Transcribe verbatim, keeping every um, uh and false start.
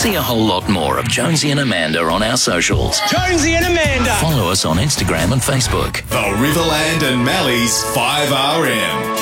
See a whole lot more of Jonesy and Amanda on our socials. Jonesy and Amanda. Follow us on Instagram and Facebook. The Riverland and Malleys five R M.